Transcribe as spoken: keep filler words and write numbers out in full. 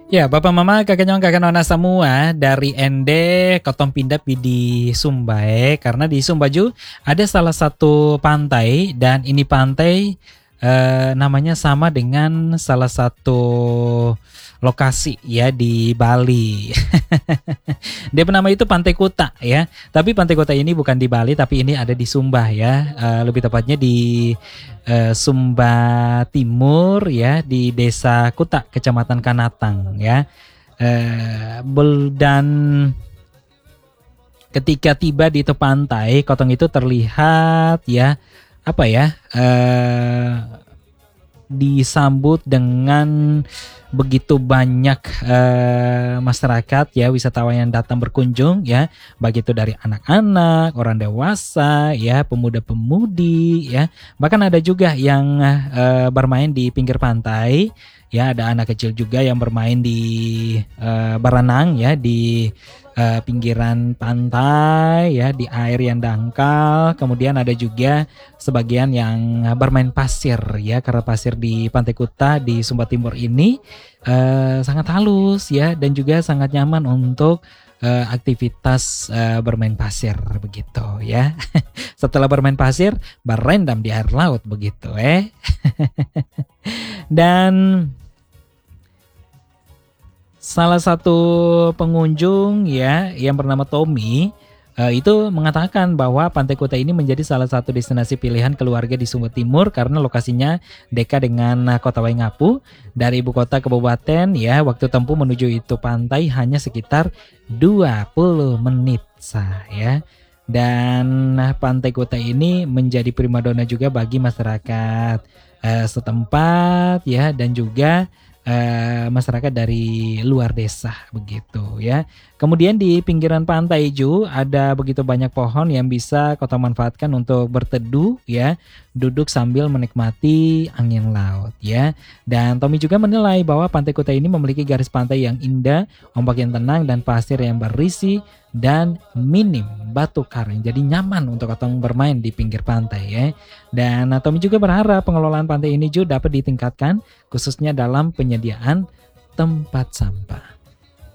Ya, Bapak Mama, Kakak Nyong, Kakak Nona semua dari Ende Kotong pindah pi di Sumba eh. Karena di Sumbaju ada salah satu pantai dan ini pantai eh, namanya sama dengan salah satu lokasi ya di Bali. Dia bernama itu Pantai Kuta ya. Tapi Pantai Kuta ini bukan di Bali tapi ini ada di Sumba ya. Eh, lebih tepatnya di eh, Sumba Timur ya di Desa Kuta, Kecamatan Kanatang ya. Eh, bel- dan ketika tiba di tepi pantai, Kotong itu terlihat ya apa ya? eh disambut dengan begitu banyak eh, masyarakat ya wisatawan yang datang berkunjung ya, baik itu dari anak-anak, orang dewasa ya, pemuda-pemudi ya, bahkan ada juga yang eh, bermain di pinggir pantai ya, ada anak kecil juga yang bermain di eh, berenang ya di eh, pinggiran pantai ya, di air yang dangkal. Kemudian ada juga sebagian yang bermain pasir ya, karena pasir di Pantai Kuta di Sumba Timur ini eh, sangat halus ya dan juga sangat nyaman untuk eh, aktivitas eh, bermain pasir begitu ya. Setelah bermain pasir, berendam di air laut begitu eh. Dan salah satu pengunjung ya yang bernama Tommy eh, itu mengatakan bahwa Pantai Kuta ini menjadi salah satu destinasi pilihan keluarga di Sumba Timur karena lokasinya dekat dengan eh, Kota Waingapu. Dari ibu kota kabupaten ya, waktu tempuh menuju itu pantai hanya sekitar dua puluh menit sah ya. Dan nah, Pantai Kuta ini menjadi primadona juga bagi masyarakat eh, setempat ya, dan juga eh, masyarakat dari luar desa begitu ya. Kemudian di pinggiran pantai Ju ada begitu banyak pohon yang bisa kau manfaatkan untuk berteduh ya, duduk sambil menikmati angin laut ya. Dan Tommy juga menilai bahwa Pantai Kuta ini memiliki garis pantai yang indah, ombak yang tenang dan pasir yang berisi dan minim batu karang. Jadi nyaman untuk otong bermain di pinggir pantai ya. Dan Tommy juga berharap pengelolaan pantai ini juga dapat ditingkatkan khususnya dalam penyediaan tempat sampah.